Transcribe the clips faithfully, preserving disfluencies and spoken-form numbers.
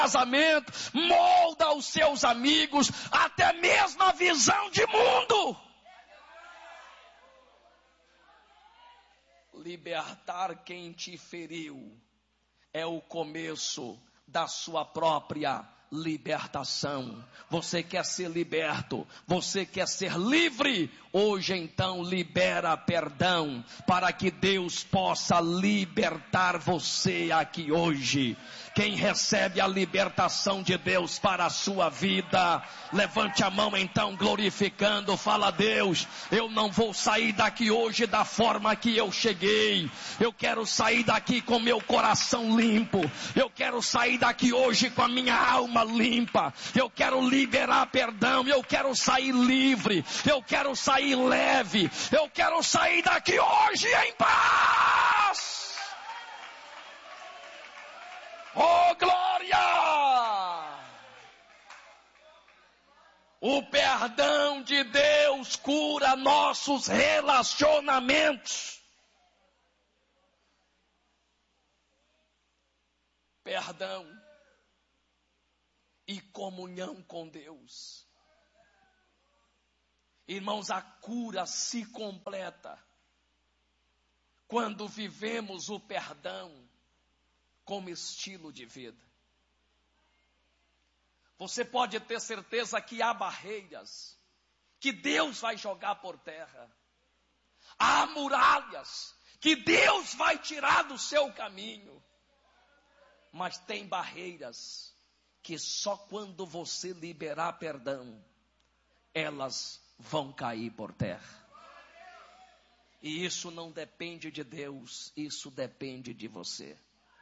casamento, molda os seus amigos, até mesmo a visão de mundo. Libertar quem te feriu é o começo da sua própria libertação. Você quer ser liberto, você quer ser livre, hoje então libera perdão, para que Deus possa libertar você aqui hoje. Quem recebe a libertação de Deus para a sua vida, levante a mão então glorificando, fala: Deus, eu não vou sair daqui hoje da forma que eu cheguei, eu quero sair daqui com meu coração limpo, eu quero sair daqui hoje com a minha alma limpa, eu quero liberar perdão, eu quero sair livre, eu quero sair leve, eu quero sair daqui hoje em paz. Oh, glória! O perdão de Deus cura nossos relacionamentos. Perdão e comunhão com Deus. Irmãos, a cura se completa quando vivemos o perdão como estilo de vida. Você pode ter certeza que há barreiras que Deus vai jogar por terra. Há muralhas que Deus vai tirar do seu caminho. Mas tem barreiras que só quando você liberar perdão, elas vão cair por terra. E isso não depende de Deus, isso depende de você.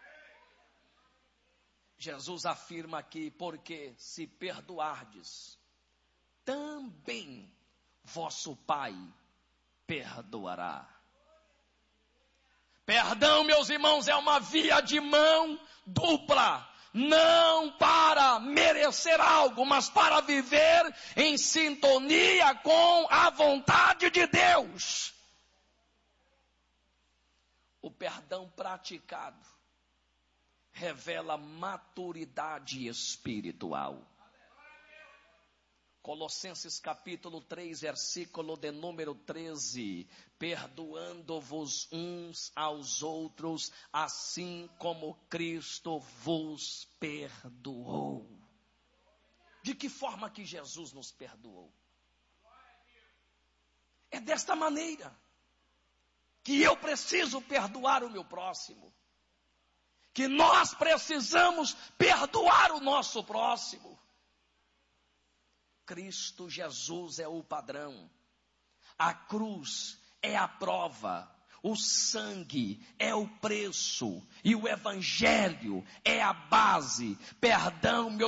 Jesus afirma aqui: porque se perdoardes, também vosso Pai perdoará. Perdão, meus irmãos, é uma via de mão dupla. Não para merecer algo, mas para viver em sintonia com a vontade de Deus. O perdão praticado revela maturidade espiritual. Colossenses capítulo três, versículo de número treze. Perdoando-vos uns aos outros, assim como Cristo vos perdoou. De que forma que Jesus nos perdoou? É desta maneira que eu preciso perdoar o meu próximo, que nós precisamos perdoar o nosso próximo. Cristo Jesus é o padrão, a cruz é a prova, o sangue é o preço e o evangelho é a base. Perdão, meu